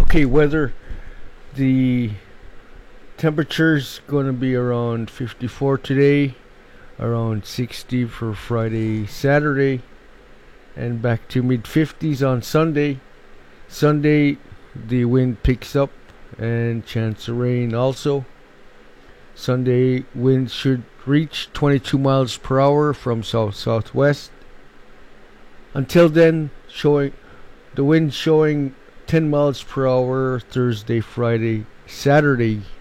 Okay, weather. The temperature's going to be around 54 today, around 60 for Friday, Saturday, and back to mid 50s on Sunday. Sunday, the wind picks up and chance of rain also. Sunday, wind should reach 22 miles per hour from south-southwest. Until then, showing the wind showing 10 miles per hour Thursday, Friday, Saturday